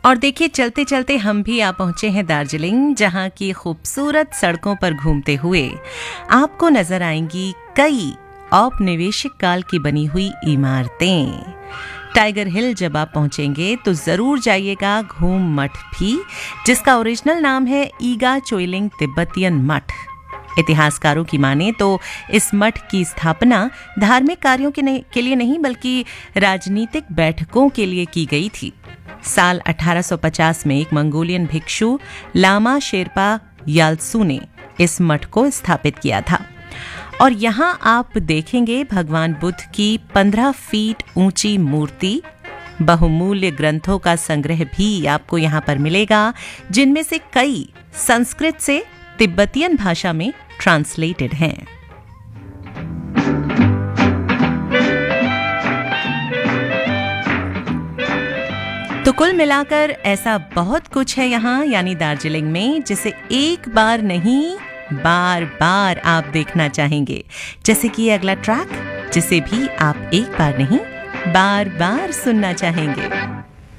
और देखिए, चलते चलते हम भी आ पहुंचे हैं दार्जिलिंग, जहां की खूबसूरत सड़कों पर घूमते हुए आपको नजर आएंगी कई औपनिवेशिक काल की बनी हुई इमारतें। टाइगर हिल जब आप पहुंचेंगे तो जरूर जाइएगा घूम मठ भी, जिसका ओरिजिनल नाम है ईगा चोइलिंग तिब्बतियन मठ। इतिहासकारों की माने तो इस मठ की स्थापना धार्मिक कार्यों के लिए नहीं बल्कि राजनीतिक बैठकों के लिए की गई थी। साल 1850 में एक मंगोलियन भिक्षु लामा शेरपा याल्त्सु ने इस मठ को स्थापित किया था। और यहाँ आप देखेंगे भगवान बुद्ध की 15 फीट ऊंची मूर्ति, बहुमूल्य ग्रंथों का संग्रह भी आपको यहाँ पर मिलेगा, जिनमें से कई संस्कृत से तिब्बतियन भाषा में ट्रांसलेटेड हैं। तो कुल मिलाकर ऐसा बहुत कुछ है यहाँ यानी दार्जिलिंग में, जिसे एक बार नहीं बार बार आप देखना चाहेंगे। जैसे कि अगला ट्रैक, जिसे भी आप एक बार नहीं बार बार सुनना चाहेंगे।